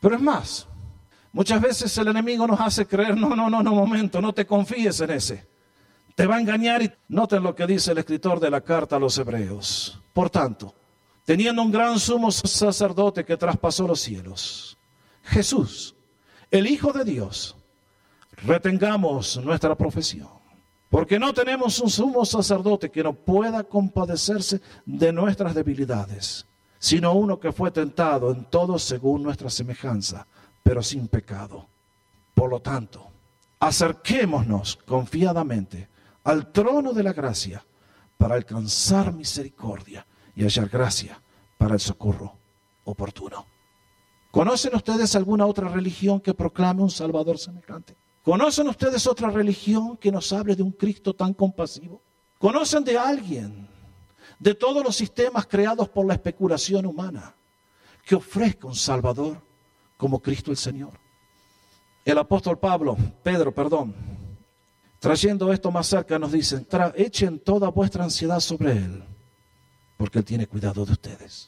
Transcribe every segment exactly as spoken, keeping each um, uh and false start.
Pero es más, muchas veces el enemigo nos hace creer, no, no, no, no, momento, no te confíes en ese. Te va a engañar y noten lo que dice el escritor de la carta a los Hebreos. Por tanto, teniendo un gran sumo sacerdote que traspasó los cielos, Jesús, el Hijo de Dios, retengamos nuestra profesión. Porque no tenemos un sumo sacerdote que no pueda compadecerse de nuestras debilidades, sino uno que fue tentado en todo según nuestra semejanza, pero sin pecado. Por lo tanto, acerquémonos confiadamente al trono de la gracia para alcanzar misericordia y hallar gracia para el socorro oportuno. ¿Conocen ustedes alguna otra religión que proclame un Salvador semejante? ¿Conocen ustedes otra religión que nos hable de un Cristo tan compasivo? ¿Conocen de alguien, de todos los sistemas creados por la especulación humana, que ofrezca un Salvador como Cristo el Señor? El apóstol Pablo, Pedro, perdón, trayendo esto más cerca nos dice, echen toda vuestra ansiedad sobre Él, porque Él tiene cuidado de ustedes.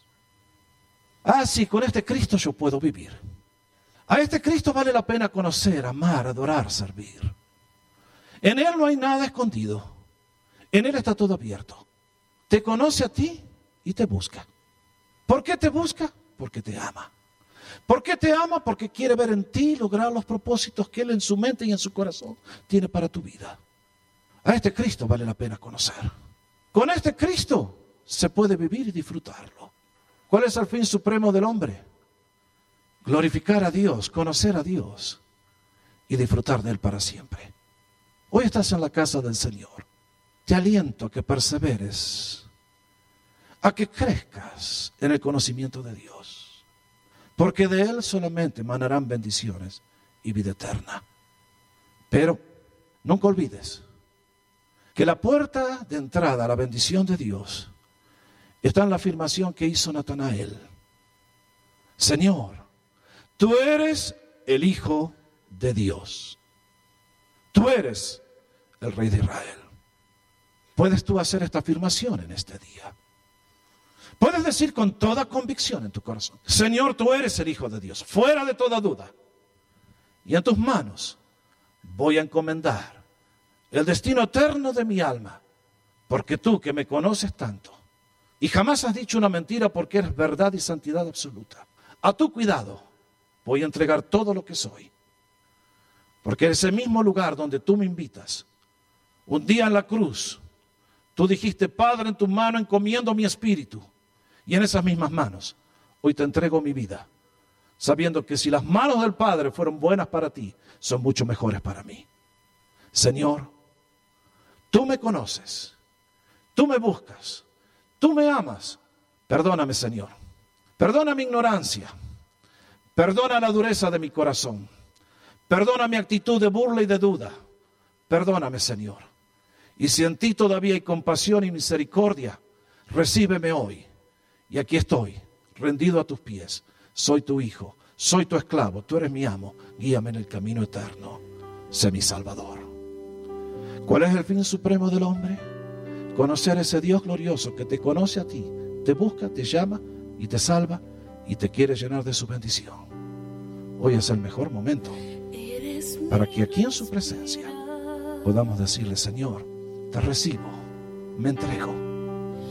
Ah, sí, con este Cristo yo puedo vivir. A este Cristo vale la pena conocer, amar, adorar, servir. En Él no hay nada escondido. En Él está todo abierto. Te conoce a ti y te busca. ¿Por qué te busca? Porque te ama. ¿Por qué te ama? Porque quiere ver en ti lograr los propósitos que Él en su mente y en su corazón tiene para tu vida. A este Cristo vale la pena conocer. Con este Cristo se puede vivir y disfrutarlo. ¿Cuál es el fin supremo del hombre? Glorificar a Dios, conocer a Dios y disfrutar de Él para siempre. Hoy estás en la casa del Señor. Te aliento a que perseveres, a que crezcas en el conocimiento de Dios, porque de Él solamente emanarán bendiciones y vida eterna. Pero nunca olvides que la puerta de entrada a la bendición de Dios está en la afirmación que hizo Natanael. Señor, tú eres el Hijo de Dios. Tú eres el Rey de Israel. ¿Puedes tú hacer esta afirmación en este día? Puedes decir con toda convicción en tu corazón, Señor, tú eres el Hijo de Dios, fuera de toda duda. Y en tus manos voy a encomendar el destino eterno de mi alma, porque tú que me conoces tanto y jamás has dicho una mentira porque eres verdad y santidad absoluta, a tu cuidado voy a entregar todo lo que soy. Porque en ese mismo lugar donde tú me invitas, un día en la cruz, tú dijiste, Padre, en tu mano encomiendo mi espíritu. Y en esas mismas manos, hoy te entrego mi vida, sabiendo que si las manos del Padre fueron buenas para ti, son mucho mejores para mí. Señor, tú me conoces, tú me buscas, tú me amas. Perdóname, Señor. Perdona mi ignorancia. Perdona la dureza de mi corazón. Perdona mi actitud de burla y de duda. Perdóname, Señor. Y si en ti todavía hay compasión y misericordia, recíbeme hoy. Y aquí estoy, rendido a tus pies. Soy tu hijo, soy tu esclavo, tú eres mi amo. Guíame en el camino eterno. Sé mi Salvador. ¿Cuál es el fin supremo del hombre? Conocer a ese Dios glorioso que te conoce a ti, te busca, te llama y te salva y te quiere llenar de su bendición. Hoy es el mejor momento para que aquí en su presencia podamos decirle, Señor, te recibo, me entrego.